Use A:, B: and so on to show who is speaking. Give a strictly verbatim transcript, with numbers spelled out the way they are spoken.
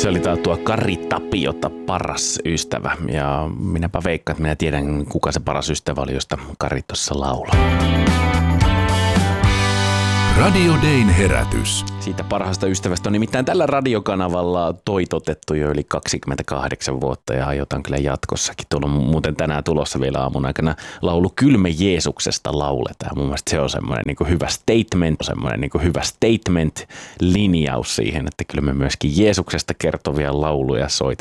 A: Se oli tää tuo Kari Tapiota, Paras ystävä. Ja minäpä veikkaan, että minä tiedän, kuka se paras ystävä oli, josta Kari tuossa laulaa.
B: Radio Dayn herätys.
A: Siitä parhaasta ystävästä on nimittäin tällä radiokanavalla toitotettu jo yli kaksikymmentäkahdeksan vuotta ja aiotaan kyllä jatkossakin. Tuolla on muuten tänään tulossa vielä aamun aikana laulu Kylme Jeesuksesta lauletaan. Mun mielestä se on semmoinen niin kuin hyvä statement, semmoinen niin kuin hyvä statement-linjaus siihen, että kyllä me myöskin Jeesuksesta kertovia lauluja soitetaan.